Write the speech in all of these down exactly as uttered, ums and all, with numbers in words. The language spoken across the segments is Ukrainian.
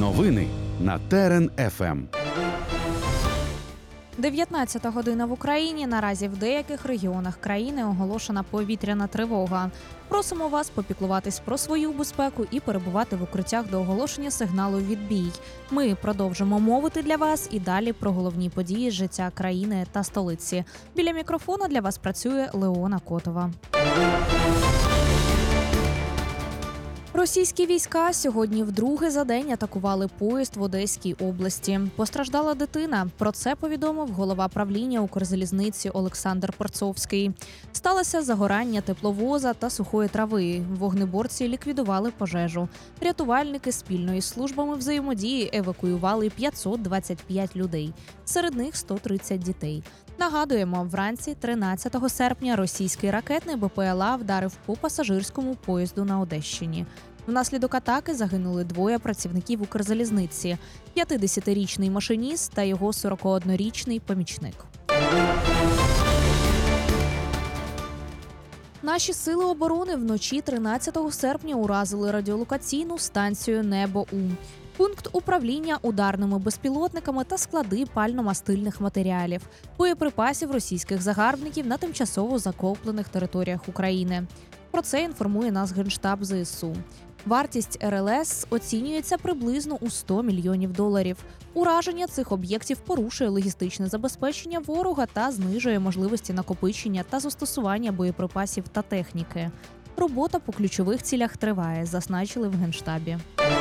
Новини на Терен еф ем. дев'ятнадцята година в Україні. Наразі в деяких регіонах країни оголошена повітряна тривога. Просимо вас попіклуватись про свою безпеку і перебувати в укриттях до оголошення сигналу «Відбій». Ми продовжимо мовити для вас і далі про головні події з життя країни та столиці. Біля мікрофону для вас працює Леона Котова. Російські війська сьогодні вдруге за день атакували поїзд в Одеській області. Постраждала дитина. Про це повідомив голова правління Укрзалізниці Олександр Перцовський. Сталося загорання тепловоза та сухої трави. Вогнеборці ліквідували пожежу. Рятувальники спільно із службами взаємодії евакуювали п'ятсот двадцять п'ять людей. Серед них сто тридцять дітей. Нагадуємо, вранці тринадцятого серпня російський ракетний Бе Пе Ел А вдарив по пасажирському поїзду на Одещині. Внаслідок атаки загинули двоє працівників Укрзалізниці – п'ятдесятирічний машиніст та його сорокаоднорічний помічник. Наші сили оборони вночі тринадцятого серпня уразили радіолокаційну станцію «Небо-У». Пункт управління ударними безпілотниками та склади пально-мастильних матеріалів, боєприпасів російських загарбників на тимчасово захоплених територіях України. Про це інформує нас Генштаб Зе Ес У. Вартість Ер Ел Ес оцінюється приблизно у сто мільйонів доларів. Ураження цих об'єктів порушує логістичне забезпечення ворога та знижує можливості накопичення та застосування боєприпасів та техніки. Робота по ключових цілях триває, зазначили в Генштабі.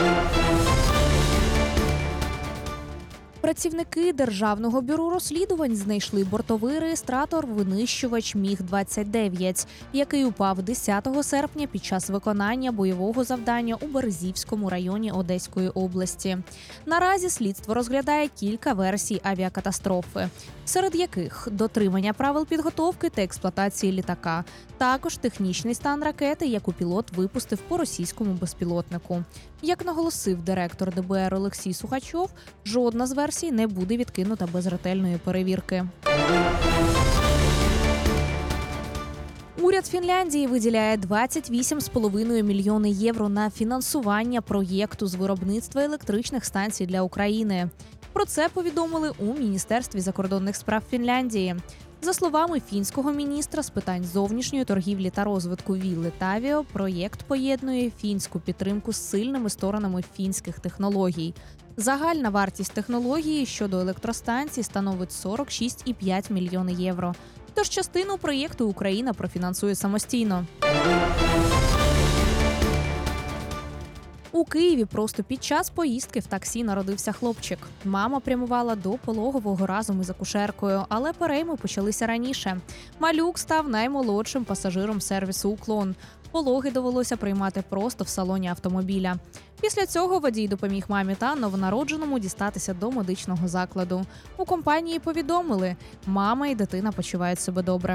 Працівники Державного бюро розслідувань знайшли бортовий реєстратор-винищувач Міг двадцять дев'ять, який упав десятого серпня під час виконання бойового завдання у Березівському районі Одеської області. Наразі слідство розглядає кілька версій авіакатастрофи, серед яких дотримання правил підготовки та експлуатації літака, також технічний стан ракети, яку пілот випустив по російському безпілотнику. Як наголосив директор Де Бе Ер Олексій Сухачов, жодна з версій не буде відкинута без ретельної перевірки. Уряд Фінляндії виділяє двадцять вісім цілих п'ять десятих мільйони євро на фінансування проєкту з виробництва електричних станцій для України. Про це повідомили у Міністерстві закордонних справ Фінляндії. За словами фінського міністра з питань зовнішньої торгівлі та розвитку Вілли Тавіо, проєкт поєднує фінську підтримку з сильними сторонами фінських технологій. Загальна вартість технології щодо електростанцій становить сорок шість цілих п'ять десятих мільйони євро. Тож частину проєкту Україна профінансує самостійно. У Києві просто під час поїздки в таксі народився хлопчик. Мама прямувала до пологового разом із акушеркою, але перейми почалися раніше. Малюк став наймолодшим пасажиром сервісу «Уклон». Пологи довелося приймати просто в салоні автомобіля. Після цього водій допоміг мамі та новонародженому дістатися до медичного закладу. У компанії повідомили, мама і дитина почувають себе добре.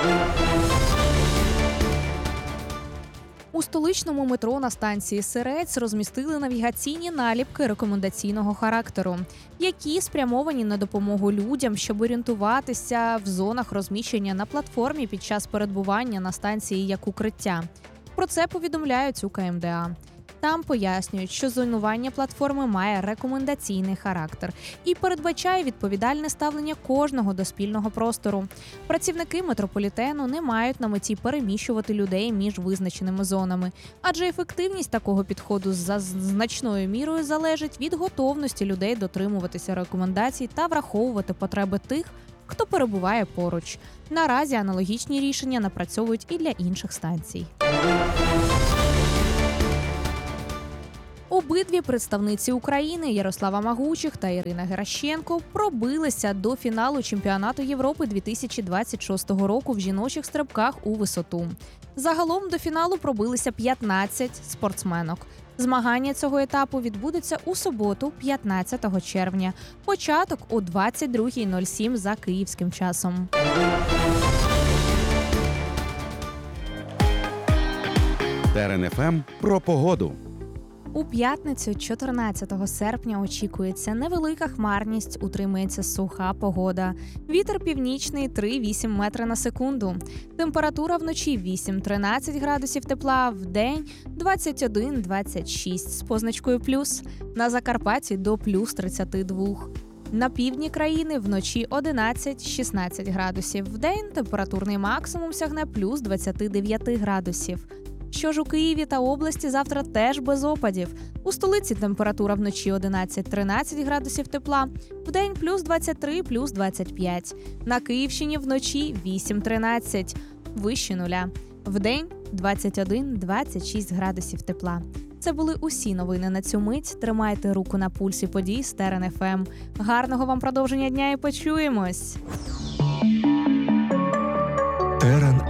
У столичному метро на станції Сирець розмістили навігаційні наліпки рекомендаційного характеру, які спрямовані на допомогу людям, щоб орієнтуватися в зонах розміщення на платформі під час перебування на станції як укриття. Про це повідомляють у Ка Ем Де А. Там пояснюють, що зонування платформи має рекомендаційний характер і передбачає відповідальне ставлення кожного до спільного простору. Працівники метрополітену не мають на меті переміщувати людей між визначеними зонами, адже ефективність такого підходу за значною мірою залежить від готовності людей дотримуватися рекомендацій та враховувати потреби тих, хто перебуває поруч. Наразі аналогічні рішення напрацьовують і для інших станцій. Обидві представниці України Ярослава Магучих та Ірина Геращенко пробилися до фіналу Чемпіонату Європи дві тисячі двадцять шостого року в жіночих стрибках у висоту. Загалом до фіналу пробилися п'ятнадцять спортсменок. Змагання цього етапу відбудеться у суботу, п'ятнадцятого червня. Початок о двадцять друга нуль сім за київським часом. Терен еф ем про погоду. У п'ятницю, чотирнадцятого серпня, очікується невелика хмарність, утримується суха погода. Вітер північний три-вісім метри на секунду. Температура вночі вісім-тринадцять градусів тепла, вдень двадцять один - двадцять шість з позначкою плюс. На Закарпатті до плюс тридцять два. На півдні країни вночі одинадцять - шістнадцять градусів. Вдень температурний максимум сягне плюс двадцять дев'ять градусів. Що ж у Києві та області завтра теж без опадів. У столиці температура вночі одинадцять-тринадцять градусів тепла, вдень плюс двадцять три - плюс двадцять п'ять. На Київщині вночі вісім-тринадцять, вище нуля. Вдень двадцять один - двадцять шість градусів тепла. Це були усі новини на цю мить. Тримайте руку на пульсі подій з Терен еф ем. Гарного вам продовження дня і почуємось!